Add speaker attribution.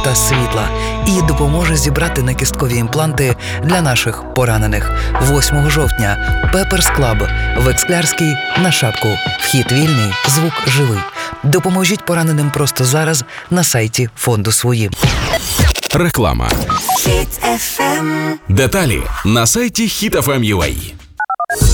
Speaker 1: та світла і допоможе зібрати накісткові імпланти для наших поранених. 8 жовтня Pepper's Club в Ексклярській на Шапку. Вхід вільний, звук живий. Допоможіть пораненим просто зараз на сайті фонду «Свої».
Speaker 2: Реклама.
Speaker 3: Hit FM.
Speaker 2: Деталі на сайті HitFM.ua.